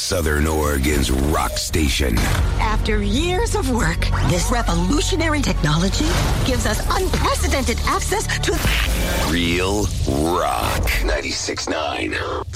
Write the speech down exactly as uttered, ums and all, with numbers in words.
Southern Oregon's rock station. After years of work, this revolutionary technology gives us unprecedented access to Real rock. ninety-six point nine